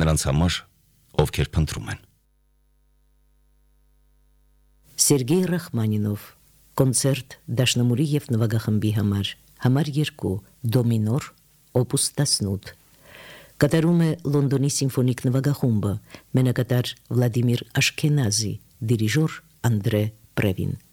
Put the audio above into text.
նրանց համար, ովքեր փնտրում են։ Սերգեյ Ռախմանինով, կոնցերտ դաշնամուրի և նվագախմբի համար 2, դո մինոր, օպուս 18։ Կատարում է Լոնդոնի սիմֆոնիկ նվագախումբը, մենակատար Վլադիմիր Աշքենազի, դիրիժոր Անդրե Պրևին։